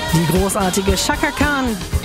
Die großartige Chaka Khan,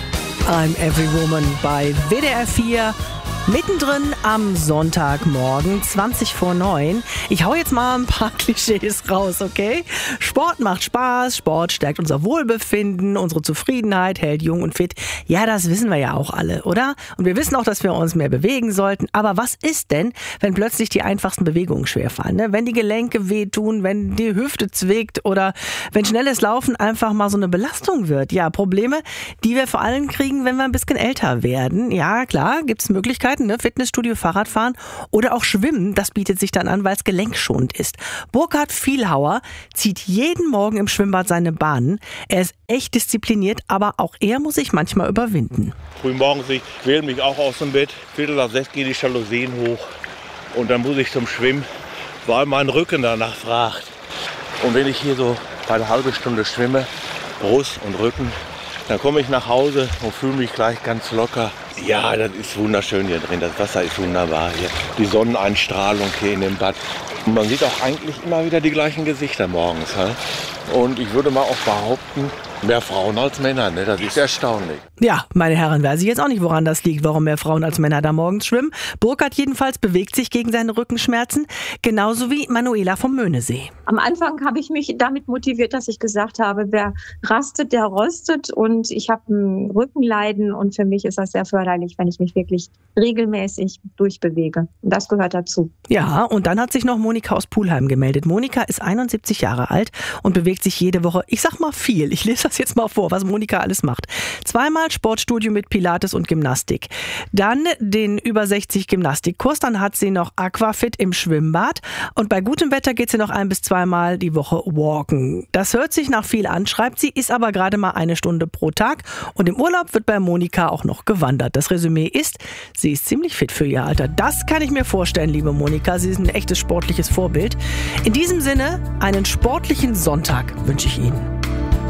I'm Every Woman bei WDR 4. Mittendrin am Sonntagmorgen, 8:20. Ich hau jetzt mal ein paar Klischees raus, okay? Sport macht Spaß, Sport stärkt unser Wohlbefinden, unsere Zufriedenheit, hält jung und fit. Ja, das wissen wir ja auch alle, oder? Und wir wissen auch, dass wir uns mehr bewegen sollten. Aber was ist denn, wenn plötzlich die einfachsten Bewegungen schwerfallen? Ne? Wenn die Gelenke wehtun, wenn die Hüfte zwickt oder wenn schnelles Laufen einfach mal so eine Belastung wird? Ja, Probleme, die wir vor allem kriegen, wenn wir ein bisschen älter werden. Ja, klar, gibt es Möglichkeiten. Fitnessstudio, Fahrradfahren oder auch Schwimmen, das bietet sich dann an, weil es gelenkschonend ist. Burkhard Vielhauer zieht jeden Morgen im Schwimmbad seine Bahnen. Er ist echt diszipliniert, aber auch er muss sich manchmal überwinden. Frühmorgens, ich quäle mich auch aus dem Bett, 5:45 gehen die Jalousien hoch und dann muss ich zum Schwimmen, weil mein Rücken danach fragt. Und wenn ich hier so eine halbe Stunde schwimme, Brust und Rücken, dann komme ich nach Hause und fühle mich gleich ganz locker. Ja, das ist wunderschön hier drin. Das Wasser ist wunderbar hier. Die Sonneneinstrahlung hier in dem Bad. Und man sieht auch eigentlich immer wieder die gleichen Gesichter morgens. Halt. Und ich würde mal auch behaupten, mehr Frauen als Männer. Ne? Das ist erstaunlich. Ja, meine Herren, weiß ich jetzt auch nicht, woran das liegt, warum mehr Frauen als Männer da morgens schwimmen. Burkhard jedenfalls bewegt sich gegen seine Rückenschmerzen, genauso wie Manuela vom Möhnesee. Am Anfang habe ich mich damit motiviert, dass ich gesagt habe, wer rastet, der rostet. Und ich habe ein Rückenleiden und für mich ist das sehr förderlich, wenn ich mich wirklich regelmäßig durchbewege. Und das gehört dazu. Ja, und dann hat sich noch Monika aus Pulheim gemeldet. Monika ist 71 Jahre alt und bewegt sich jede Woche, ich sag mal viel. Ich lese das jetzt mal vor, was Monika alles macht. 2-mal Sportstudio mit Pilates und Gymnastik. Dann den über 60 Gymnastikkurs. Dann hat sie noch Aquafit im Schwimmbad. Und bei gutem Wetter geht sie noch 1- bis 2-mal die Woche walken. Das hört sich nach viel an, schreibt sie, ist aber gerade mal 1 Stunde pro Tag. Und im Urlaub wird bei Monika auch noch gewandert. Das Resümee ist, sie ist ziemlich fit für ihr Alter. Das kann ich mir vorstellen, liebe Monika. Sie ist ein echtes sportliches Vorbild. In diesem Sinne, einen sportlichen Sonntag wünsche ich Ihnen.